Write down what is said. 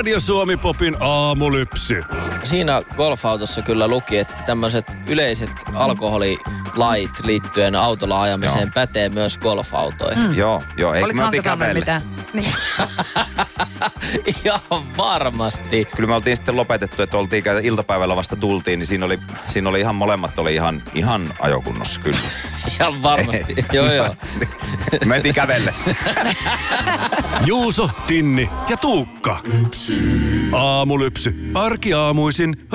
Radio Suomi Popin aamulypsy. Siinä golfautossa kyllä luki, että tämmöiset yleiset alkoholilait liittyen autolla ajamiseen pätee myös golfautoihin. Joo. Eikö me oltiin kävellä? Mitään? Niin. Ihan varmasti. Kyllä me oltiin sitten lopetettu, että oltiin iltapäivällä vasta tultiin, niin siinä oli ihan molemmat oli ihan ajokunnossa kyllä. Ihan varmasti. Joo. Mentiin kävelle. Juuso, Tinni ja Tuukka. Aamulypsy. Arkiaamuisin